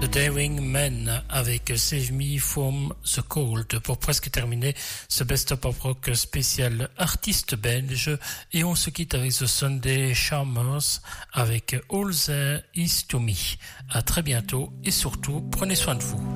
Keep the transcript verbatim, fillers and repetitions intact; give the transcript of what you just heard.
The Daring Men avec Save Me From the Cold pour presque terminer ce Best Pop Rock spécial artiste belge, et on se quitte avec The Sunday Charmers avec All There Is To Me. À très bientôt et surtout prenez soin de vous.